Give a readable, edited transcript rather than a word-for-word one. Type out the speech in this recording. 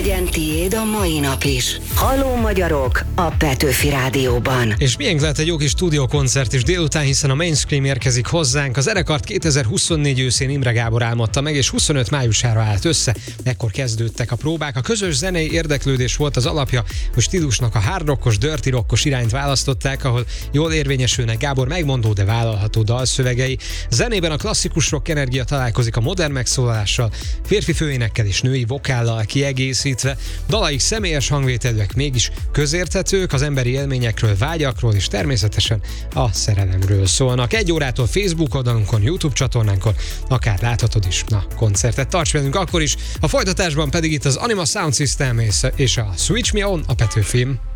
Legyen tiéd a mai nap is. Halló magyarok a Petőfi Rádióban. És miénk lehet egy jó kis stúdiókoncert is délután, hiszen a Mainstream érkezik hozzánk. Az Erekart 2024 őszén Imre Gábor álmodta meg, és 25 májusára állt össze. Ekkor kezdődtek a próbák. A közös zenei érdeklődés volt az alapja, hogy stílusnak a hard rockos, dirty rockos irányt választották, ahol jól érvényesülnek Gábor megmondó, de vállalható dalszövegei. Zenében a klasszikus rock energia találkozik a modern megszólalással, férfi főénekkel és női vokállal kiegészítve. Dalaik személyes hangvételűek, mégis közérthetők, az emberi élményekről, vágyakról és természetesen a szerelemről szólnak. 1 órától Facebook oldalunkon, YouTube csatornánkon, akár láthatod is a koncertet. Tarts velünk akkor is, a folytatásban pedig itt az Anima Sound System és a Switch Me On a Petőfim.